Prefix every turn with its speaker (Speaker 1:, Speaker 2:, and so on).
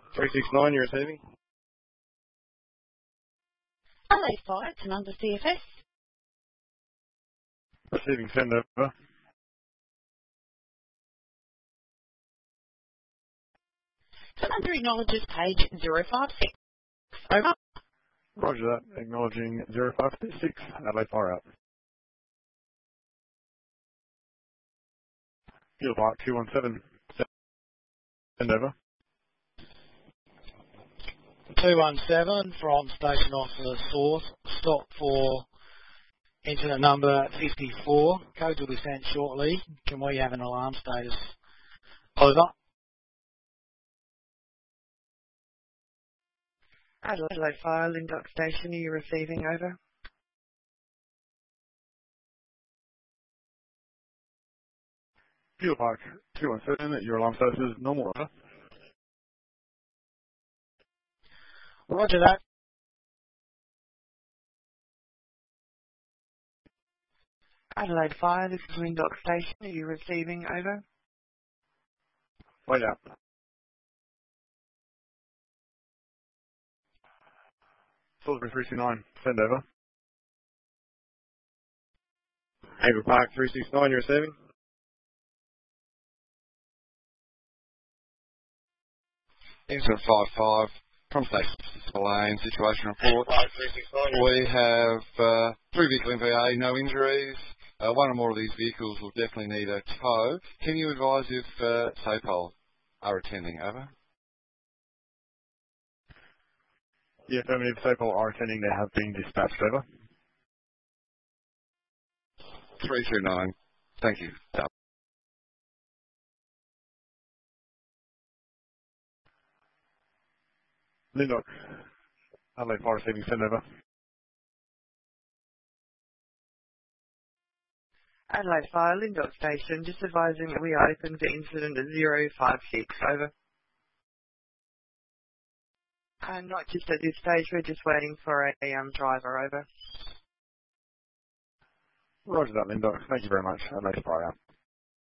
Speaker 1: 369, you're receiving.
Speaker 2: Adelaide Fire, Tanunda CFS.
Speaker 1: Receiving, send over.
Speaker 2: Tanunda acknowledges page 056. Over.
Speaker 1: Roger that, acknowledging 0556, Adelaide Fire out. Fuel Park 217, send over.
Speaker 3: 217 from Station Officer Source, stop for incident number 54. Codes will be sent shortly. Can we have an alarm status? Over.
Speaker 4: Adelaide Fire, Lyndock Station, are you receiving? Over.
Speaker 1: Fuel Park 217, your alarm status is normal, over.
Speaker 3: Roger that.
Speaker 4: Adelaide Fire, this is Lyndock Station, are you receiving? Over.
Speaker 1: Wait out. Salisbury 329, send over. Haver Park 369, you're receiving.
Speaker 5: Incident 55 from Station Lane, situation report. We have 3 vehicle MVA, no injuries. One or more of these vehicles will definitely need a tow. Can you advise if SAPOL are attending? Over.
Speaker 1: Yeah, affirmative. SAPOL are attending. They have been dispatched, over.
Speaker 5: 329. Thank you.
Speaker 1: Lyndock, Adelaide Fire receiving, send over.
Speaker 4: Adelaide Fire, Lyndock Station, just advising that we are open to incident 056. Over. And not just at this stage, we're just waiting for a driver. Over.
Speaker 1: Roger that, Lyndock. Thank you very much. Adelaide Fire out.